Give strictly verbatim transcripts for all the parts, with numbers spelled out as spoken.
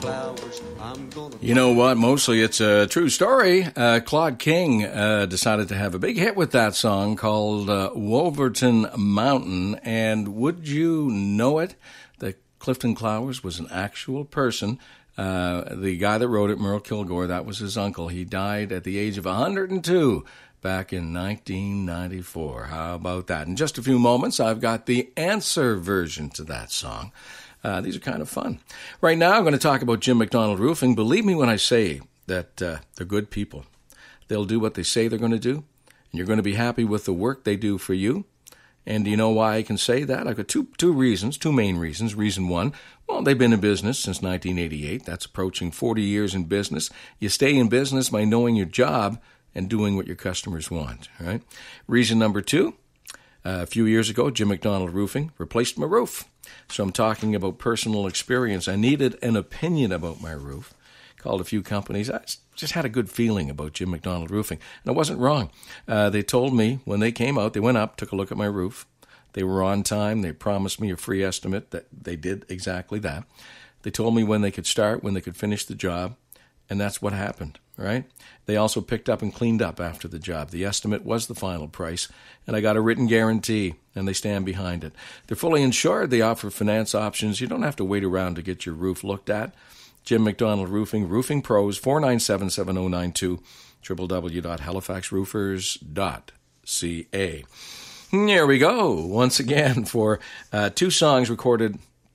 flowers. I'm gonna. You know what? Mostly it's a true story. Uh, Claude King uh, decided to have a big hit with that song called uh, Wolverton Mountain. And would you know it? That Clifton Clowers was an actual person. Uh, the guy that wrote it, Merle Kilgore, that was his uncle. He died at the age of one hundred two back in nineteen ninety-four. How about that? In just a few moments, I've got the answer version to that song. Uh, these are kind of fun. Right now, I'm going to talk about Jim McDonald Roofing. Believe me when I say that uh, they're good people. They'll do what they say they're going to do, and you're going to be happy with the work they do for you. And do you know why I can say that? I've got two two reasons, two main reasons. Reason one, well, they've been in business since nineteen eighty-eight. That's approaching forty years in business. You stay in business by knowing your job and doing what your customers want, right? Reason number two, uh, a few years ago, Jim McDonald Roofing replaced my roof. So I'm talking about personal experience. I needed an opinion about my roof. Called a few companies. I just had a good feeling about Jim McDonald Roofing. And I wasn't wrong. Uh, they told me when they came out, they went up, took a look at my roof. They were on time. They promised me a free estimate. That they did exactly that. They told me when they could start, when they could finish the job. And that's what happened, right? They also picked up and cleaned up after the job. The estimate was the final price, and I got a written guarantee, and they stand behind it. They're fully insured. They offer finance options. You don't have to wait around to get your roof looked at. Jim McDonald Roofing, Roofing Pros, four nine seven, seven oh nine two, w w w dot halifax roofers dot c a. Here we go, once again, for uh, two songs recorded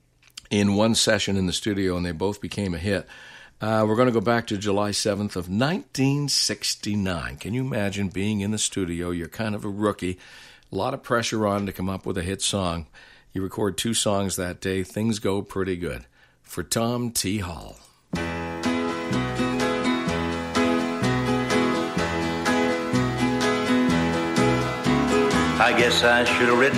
in one session in the studio, and they both became a hit. Uh, we're going to go back to July seventh of nineteen sixty-nine. Can you imagine being in the studio? You're kind of a rookie. A lot of pressure on to come up with a hit song. You record two songs that day. Things go pretty good. For Tom T. Hall. I guess I should have written